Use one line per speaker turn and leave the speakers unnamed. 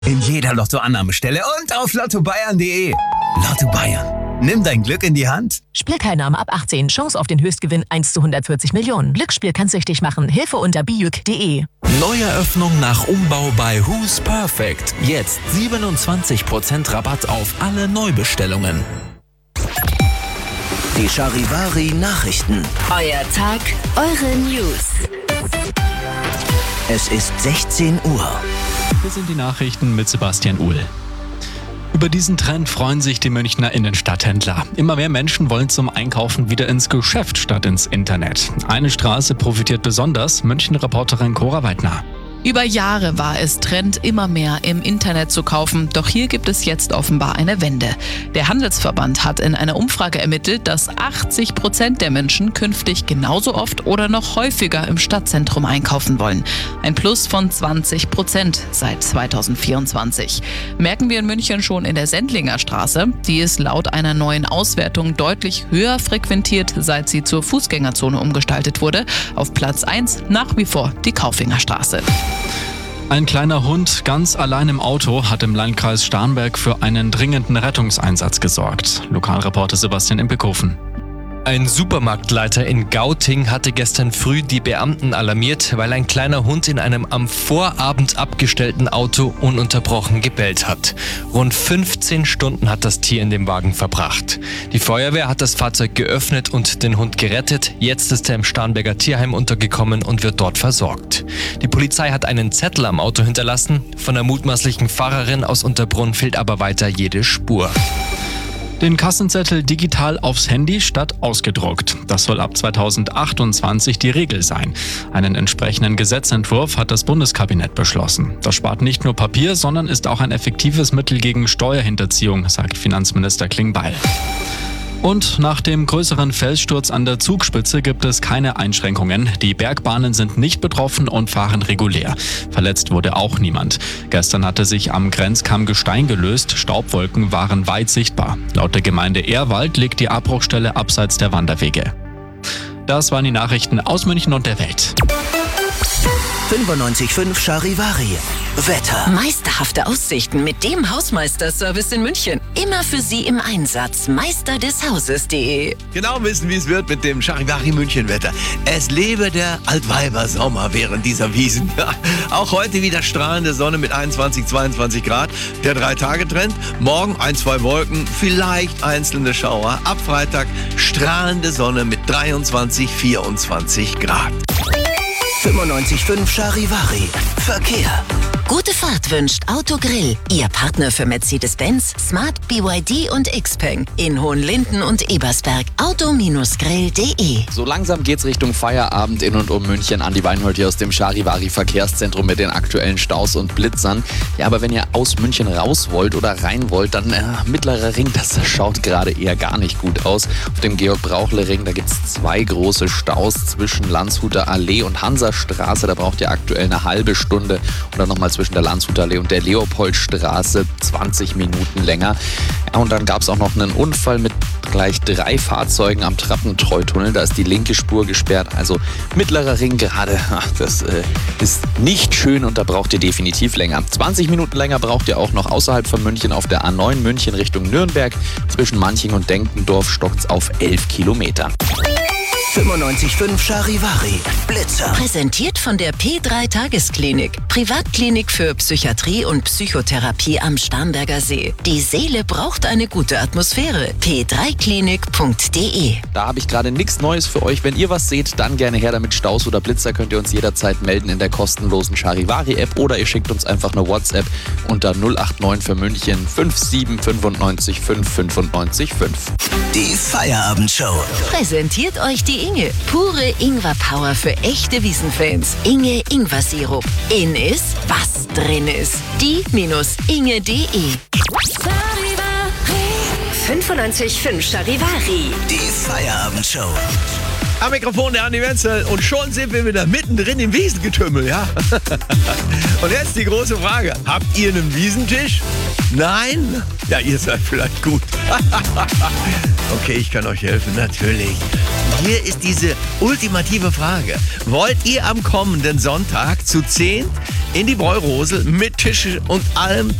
In jeder Lottoannahmestelle und auf lottobayern.de. Lotto Bayern. Nimm dein Glück in die Hand.
Spielteilnahme ab 18. Chance auf den Höchstgewinn 1 zu 140 Millionen. Glücksspiel kann süchtig machen. Hilfe unter bijuk.de.
Neueröffnung nach Umbau bei Who's Perfect. Jetzt 27% Rabatt auf alle Neubestellungen.
Die Charivari Nachrichten.
Euer Tag, eure News.
Es ist 16 Uhr.
Hier sind die Nachrichten mit Sebastian Uhl. Über diesen Trend freuen sich die Münchner Innenstadthändler. Immer mehr Menschen wollen zum Einkaufen wieder ins Geschäft statt ins Internet. Eine Straße profitiert besonders, München-Reporterin Cora Weidner.
Über Jahre war es Trend, immer mehr im Internet zu kaufen. Doch hier gibt es jetzt offenbar eine Wende. Der Handelsverband hat in einer Umfrage ermittelt, dass 80% der Menschen künftig genauso oft oder noch häufiger im Stadtzentrum einkaufen wollen. Ein Plus von 20% seit 2024. Merken wir in München schon in der Sendlinger Straße. Die ist laut einer neuen Auswertung deutlich höher frequentiert, seit sie zur Fußgängerzone umgestaltet wurde. Auf Platz 1 nach wie vor die Kaufinger Straße.
Ein kleiner Hund ganz allein im Auto hat im Landkreis Starnberg für einen dringenden Rettungseinsatz gesorgt. Lokalreporter Sebastian Impelkofen.
Ein Supermarktleiter in Gauting hatte gestern früh die Beamten alarmiert, weil ein kleiner Hund in einem am Vorabend abgestellten Auto ununterbrochen gebellt hat. Rund 15 Stunden hat das Tier in dem Wagen verbracht. Die Feuerwehr hat das Fahrzeug geöffnet und den Hund gerettet. Jetzt ist er im Starnberger Tierheim untergekommen und wird dort versorgt. Die Polizei hat einen Zettel am Auto hinterlassen. Von der mutmaßlichen Fahrerin aus Unterbrunn fehlt aber weiter jede Spur.
Den Kassenzettel digital aufs Handy statt ausgedruckt. Das soll ab 2028 die Regel sein. Einen entsprechenden Gesetzentwurf hat das Bundeskabinett beschlossen. Das spart nicht nur Papier, sondern ist auch ein effektives Mittel gegen Steuerhinterziehung, sagt Finanzminister Klingbeil. Und nach dem größeren Felssturz an der Zugspitze gibt es keine Einschränkungen. Die Bergbahnen sind nicht betroffen und fahren regulär. Verletzt wurde auch niemand. Gestern hatte sich am Grenzkamm Gestein gelöst. Staubwolken waren weit sichtbar. Laut der Gemeinde Ehrwald liegt die Abbruchstelle abseits der Wanderwege. Das waren die Nachrichten aus München und der Welt.
95.5 Charivari. Wetter.
Meisterhafte Aussichten mit dem Hausmeisterservice in München. Immer für Sie im Einsatz. Meisterdeshauses.de.
Genau wissen, wie es wird mit dem Charivari München Wetter. Es lebe der Altweiber-Sommer während dieser Wiesen. Auch heute wieder strahlende Sonne mit 21, 22 Grad. Der 3-Tage-Trend. Morgen 1-2 Wolken, vielleicht einzelne Schauer. Ab Freitag strahlende Sonne mit 23, 24 Grad.
95.5 Charivari. Verkehr.
Gute Fahrt wünscht Autogrill. Ihr Partner für Mercedes-Benz, Smart, BYD und Xpeng. In Hohenlinden und Ebersberg. Auto-grill.de.
So langsam geht's Richtung Feierabend in und um München. Andi Weinhold hier aus dem Charivari Verkehrszentrum mit den aktuellen Staus und Blitzern. Ja, aber wenn ihr aus München raus wollt oder rein wollt, dann Mittlerer Ring, das schaut gerade eher gar nicht gut aus. Auf dem Georg-Brauchle-Ring, da gibt's 2 große Staus zwischen Landshuter Allee und Hansastraße. Da braucht ihr aktuell eine halbe Stunde. Und dann nochmal zwischen der Landshuter Allee und der Leopoldstraße 20 Minuten länger. Ja, und dann gab es auch noch einen Unfall mit gleich 3 Fahrzeugen am Trappentreutunnel. Da ist die linke Spur gesperrt. Also Mittlerer Ring gerade, das ist nicht schön und da braucht ihr definitiv länger. 20 Minuten länger braucht ihr auch noch außerhalb von München auf der A9 München Richtung Nürnberg. Zwischen Manching und Denkendorf stockt's auf 11 Kilometern.
95.5 Charivari. Blitzer.
Präsentiert von der P3 Tagesklinik. Privatklinik für Psychiatrie und Psychotherapie am Starnberger See. Die Seele braucht eine gute Atmosphäre. p3klinik.de.
Da habe ich gerade nichts Neues für euch. Wenn ihr was seht, dann gerne her damit. Staus oder Blitzer könnt ihr uns jederzeit melden in der kostenlosen Charivari-App oder ihr schickt uns einfach eine WhatsApp unter 089 für München 5795 595 5.
Die Feierabendshow.
Präsentiert euch die Inge. Pure Ingwer-Power für echte Wiesenfans. Inge Ingwer-Sirup. In ist, was drin ist. Die-inge.de.
95.5 Charivari.
Die Feierabendshow.
Am Mikrofon der Andi Wenzel und schon sind wir wieder mittendrin im Wiesengetümmel, ja? Und jetzt die große Frage, habt ihr einen Wiesentisch? Nein? Ja, ihr seid vielleicht gut. Okay, ich kann euch helfen, natürlich. Hier ist diese ultimative Frage. Wollt ihr am kommenden Sonntag zu 10 in die Bräurosel mit Tische und allem